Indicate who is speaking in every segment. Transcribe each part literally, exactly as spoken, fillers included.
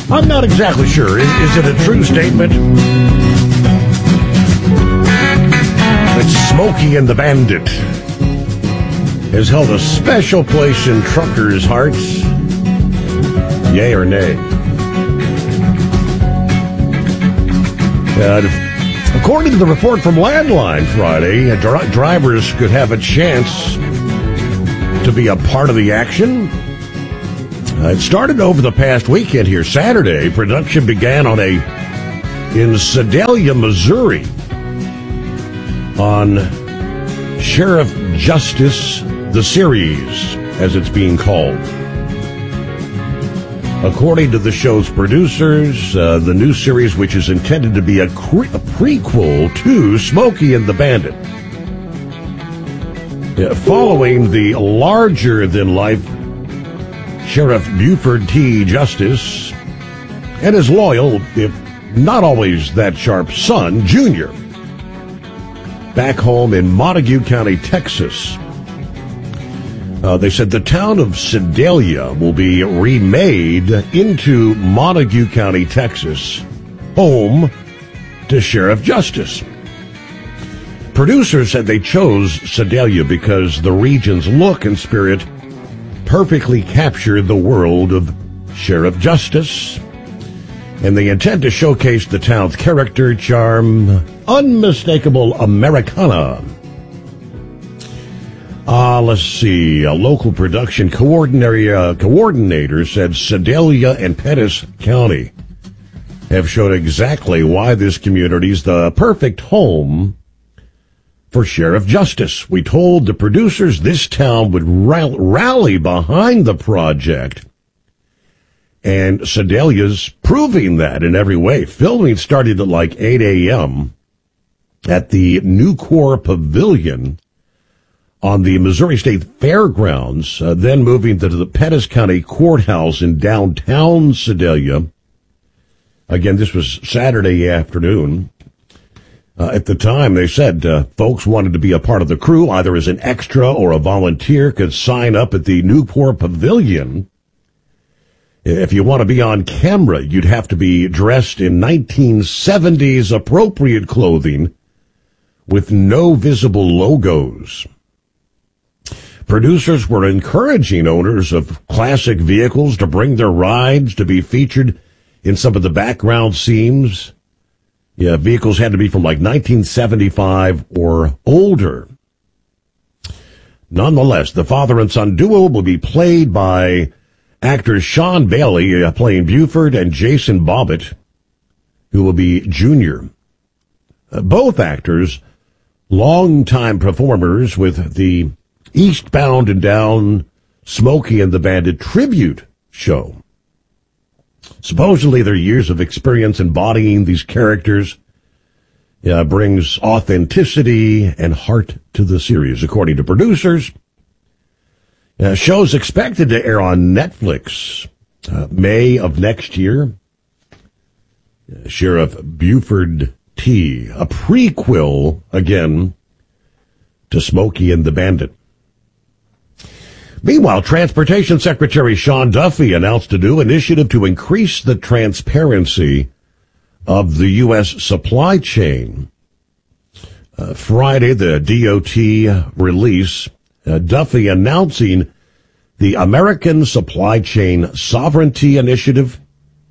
Speaker 1: I'm not exactly sure. Is, is it a true statement? That Smokey and the Bandit has held a special place in truckers' hearts? Yay or nay? Uh, according to the report from Landline Friday, dri- drivers could have a chance to be a part of the action. Uh, it started over the past weekend here. Saturday, production began on a in Sedalia, Missouri, on Sheriff Justice, the series, as it's being called. According to the show's producers, uh, the new series, which is intended to be a, cre- a prequel to Smokey and the Bandit, yeah, following the larger-than-life Sheriff Buford T. Justice and his loyal, if not always that sharp, son, Junior, back home in Montague County, Texas. Uh, they said the town of Sedalia will be remade into Montague County, Texas, home to Sheriff Justice. Producers said they chose Sedalia because the region's look and spirit perfectly capture the world of Sheriff Justice, and they intend to showcase the town's character, charm, unmistakable Americana. Uh, let's see, a local production coordinator, uh, coordinator said Sedalia and Pettis County have shown exactly why this community is the perfect home for Sheriff Justice. We told the producers this town would rally behind the project, and Sedalia's proving that in every way. Filming started at like eight a.m. at the Nucor Pavilion on the Missouri State Fairgrounds, uh, then moving to the Pettis County Courthouse in downtown Sedalia. Again, this was Saturday afternoon. Uh, at the time, they said uh, folks wanted to be a part of the crew, either as an extra or a volunteer, could sign up at the Newport Pavilion. If you want to be on camera, you'd have to be dressed in nineteen seventies appropriate clothing with no visible logos. Producers were encouraging owners of classic vehicles to bring their rides to be featured in some of the background scenes. Yeah, vehicles had to be from like nineteen seventy-five or older. Nonetheless, the father and son duo will be played by actors Sean Bailey, uh, playing Buford, and Jason Bobbitt, who will be Junior. Uh, both actors, longtime performers with the Eastbound and Down Smokey and the Bandit tribute show. Supposedly, their years of experience embodying these characters uh, brings authenticity and heart to the series, according to producers. Uh, show's expected to air on Netflix uh, May of next year. Uh, Sheriff Buford T., a prequel, again, to Smokey and the Bandit. Meanwhile, Transportation Secretary Sean Duffy announced a new initiative to increase the transparency of the U S supply chain. Uh, Friday, the D O T release, uh, Duffy announcing the American Supply Chain Sovereignty Initiative,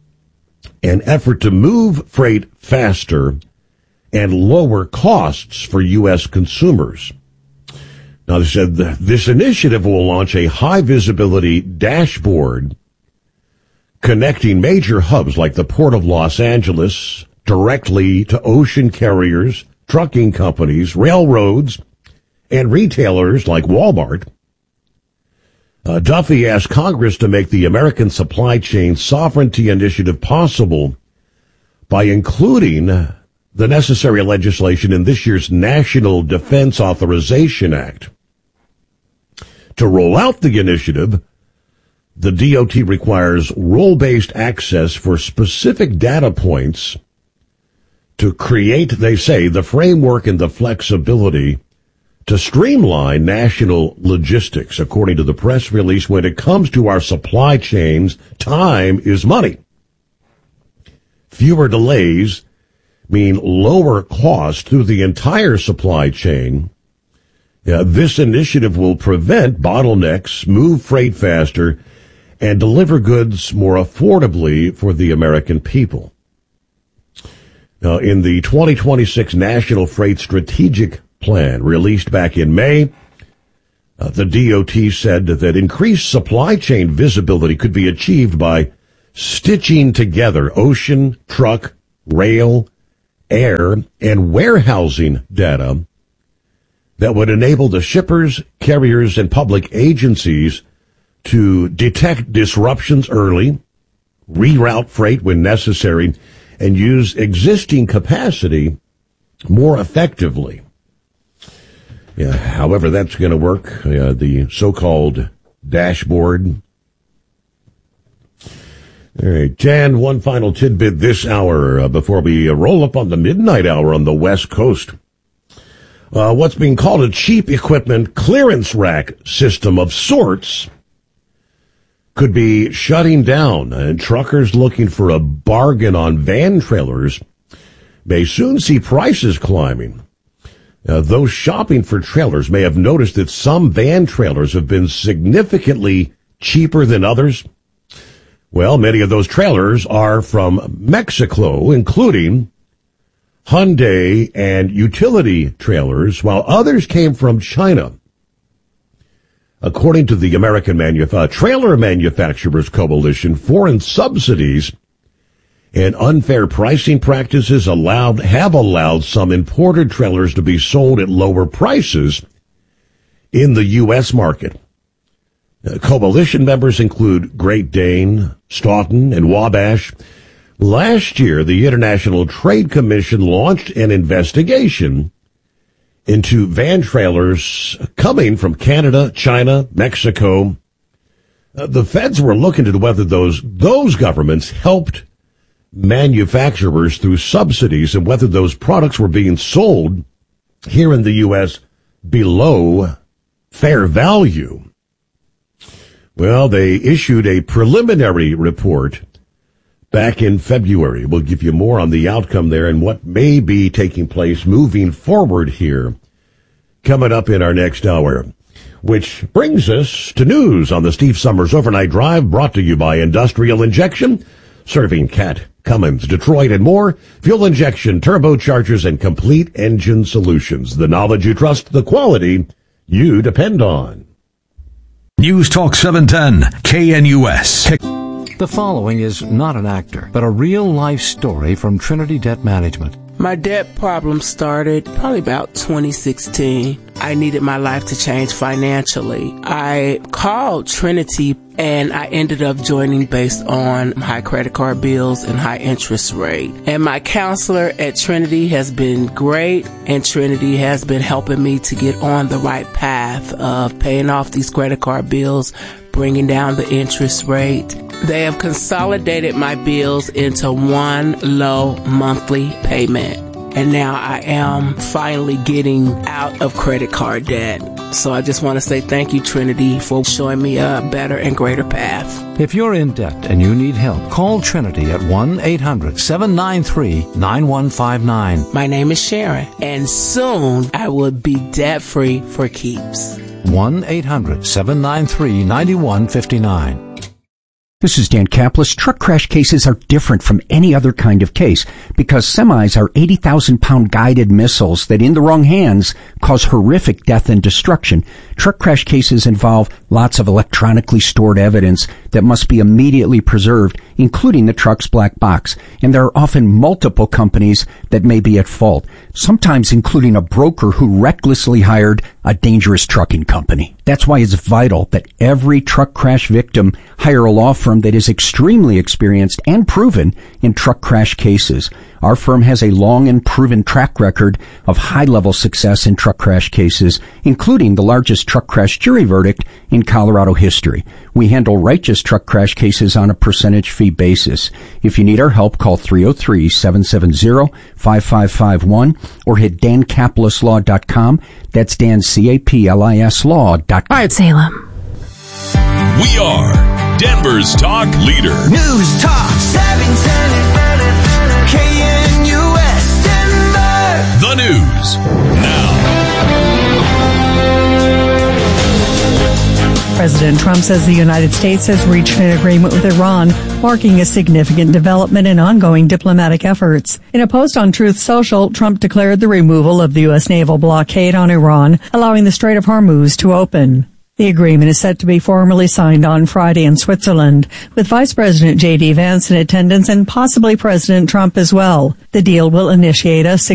Speaker 1: an effort to move freight faster and lower costs for U S consumers. Now, they said this initiative will launch a high-visibility dashboard connecting major hubs like the Port of Los Angeles directly to ocean carriers, trucking companies, railroads, and retailers like Walmart. Uh, Duffy asked Congress to make the American Supply Chain Sovereignty Initiative possible by including the necessary legislation in this year's National Defense Authorization Act. To roll out the initiative, the D O T requires role-based access for specific data points to create, they say, the framework and the flexibility to streamline national logistics. According to the press release, when it comes to our supply chains, time is money. fewer delays mean lower cost through the entire supply chain. Yeah, this initiative will prevent bottlenecks, move freight faster, and deliver goods more affordably for the American people. Now, in the twenty twenty-six National Freight Strategic Plan released back in May, uh, the D O T said that increased supply chain visibility could be achieved by stitching together ocean, truck, rail, air, and warehousing data that would enable the shippers, carriers, and public agencies to detect disruptions early, reroute freight when necessary, and use existing capacity more effectively. Yeah, however that's going to work, uh, the so-called dashboard. All right, Jan, one final tidbit this hour uh, before we uh, roll up on the midnight hour on the West Coast. Uh, what's being called a cheap equipment clearance rack system of sorts could be shutting down, and truckers looking for a bargain on van trailers may soon see prices climbing. Uh, those shopping for trailers may have noticed that some van trailers have been significantly cheaper than others. Well, many of those trailers are from Mexico, including Hyundai and utility trailers, while others came from China. According to the American Manuf- uh, Trailer Manufacturers Coalition, foreign subsidies and unfair pricing practices allowed have allowed some imported trailers to be sold at lower prices in the U S market. Uh, coalition members include Great Dane, Stoughton, and Wabash. Last year, the International Trade Commission launched an investigation into van trailers coming from Canada, China, Mexico. Uh, the feds were looking into whether those those governments helped manufacturers through subsidies and whether those products were being sold here in the U S below fair value. Well, they issued a preliminary report back in February. We'll give you more on the outcome there and what may be taking place moving forward here coming up in our next hour. Which brings us to news on the Steve Summers Overnight Drive, brought to you by Industrial Injection, serving Cat, Cummins, Detroit, and more. Fuel injection, turbochargers, and complete engine solutions. The knowledge you trust, the quality you depend on.
Speaker 2: News Talk seven ten, K N U S.
Speaker 3: The following is not an actor, but a real-life story from Trinity Debt Management.
Speaker 4: My debt problem started probably about twenty sixteen. I needed my life to change financially. I called Trinity and I ended up joining based on high credit card bills and high interest rate. And my counselor at Trinity has been great, and Trinity has been helping me to get on the right path of paying off these credit card bills, bringing down the interest rate. They have consolidated my bills into one low monthly payment. And now I am finally getting out of credit card debt. So I just want to say thank you, Trinity, for showing me a better and greater path.
Speaker 3: If you're in debt and you need help, call Trinity at one eight hundred seven nine three nine one five nine.
Speaker 4: My name is Sharon, and soon I will be debt-free for keeps.
Speaker 3: one eight hundred seven nine three nine one five nine.
Speaker 5: This is Dan Kaplis. Truck crash cases are different from any other kind of case because semis are eighty thousand pound guided missiles that in the wrong hands cause horrific death and destruction. Truck crash cases involve lots of electronically stored evidence that must be immediately preserved, including the truck's black box. And there are often multiple companies that may be at fault, sometimes including a broker who recklessly hired a dangerous trucking company. That's why it's vital that every truck crash victim hire a law firm that is extremely experienced and proven in truck crash cases. Our firm has a long and proven track record of high-level success in truck crash cases, including the largest truck crash jury verdict in Colorado history. We handle righteous truck crash cases on a percentage fee basis. If you need our help, call three oh three, seven seven zero, five five five one or hit dan caplis law dot com. That's Dan, C A P L I S law dot com.
Speaker 6: Art Salem.
Speaker 2: We are Denver's talk leader.
Speaker 7: News Talk seven ten.
Speaker 6: President Trump says the United States has reached an agreement with Iran, marking a significant development in ongoing diplomatic efforts. In a post on Truth Social, Trump declared the removal of the U S naval blockade on Iran, allowing the Strait of Hormuz to open. The agreement is set to be formally signed on Friday in Switzerland, with Vice President J D Vance in attendance and possibly President Trump as well. The deal will initiate a